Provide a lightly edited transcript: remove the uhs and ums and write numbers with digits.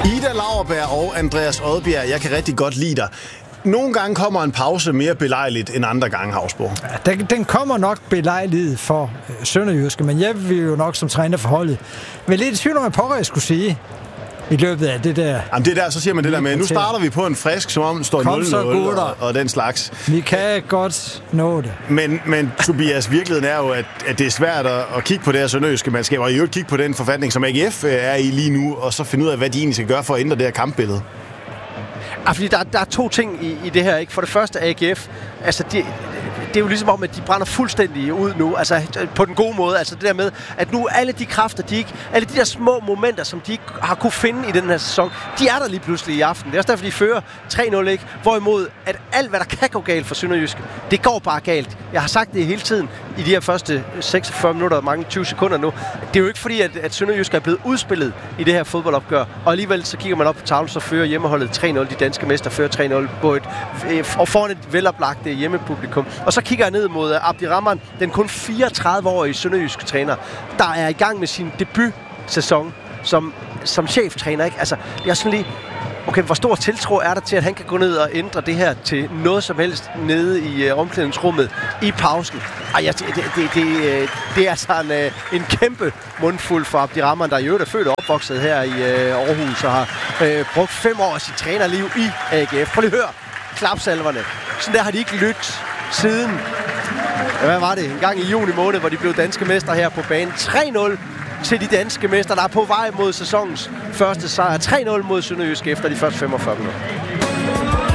Ida Lauerberg og Andreas Odbjerg, jeg kan rigtig godt lide dig. Nogle gange kommer en pause mere belejligt end andre gange, Hausbo. Ja, den kommer nok belejligt for Sønderjyske, men jeg vil jo nok som træner for holdet. Men lidt i tvivl om, hvad pokker jeg skulle sige i løbet af det der. Jamen det der, så siger man det der med, nu starter vi på en frisk, som om den står 0-0 og den slags. Vi kan godt nå det. Men Tobias, virkeligheden er jo, at det er svært at kigge på det her sønderjyske mandskab, og i øvrigt kigge på den forfatning, som AGF er i lige nu, og så finde ud af, hvad de egentlig skal gøre for at ændre det her kampbillede. Ja, fordi der er to ting i det her, ikke? For det første AGF, altså det er jo ligesom om, at de brænder fuldstændig ud nu, altså på den gode måde, altså det der med, at nu alle de kræfter, alle de der små momenter, som de ikke har kunne finde i den her sæson, de er der lige pludselig i aften. Det er også derfor, de fører 3-0, ikke? Hvorimod, at alt, hvad der kan gå galt for Sønderjysk, det går bare galt. Jeg har sagt det hele tiden i de her første 46 minutter og mange 20 sekunder nu. Det er jo ikke fordi, at Sønderjysk er blevet udspillet i det her fodboldopgør, og alligevel så kigger man op på tavlen, så fører hjemmeholdet 3-0, de danske mester fører 3-0 på og foran et veloplagt hjemmepublikum. Og så kigger jeg ned mod Abdirahman, den kun 34-årige sønderjyske træner, der er i gang med sin debutsæson som cheftræner, ikke? Altså, det er sådan lige, okay, hvor stor tiltro er der til, at han kan gå ned og ændre det her til noget som helst nede i omklædningsrummet i pausen? Ej, det er sådan en kæmpe mundfuld for Abdirahman, der i øvrigt er født og opvokset her i Aarhus og har brugt 5 år af sit trænerliv i AGF. Prøv lige at høre klapsalverne. Sådan der har de ikke lyttet siden, hvad var det, en gang i juni måned, hvor de blev danske mestre her på banen. 3-0 til de danske mestre, der er på vej mod sæsonens første sejr. 3-0 mod Sønderjysk efter de første 45 minutter.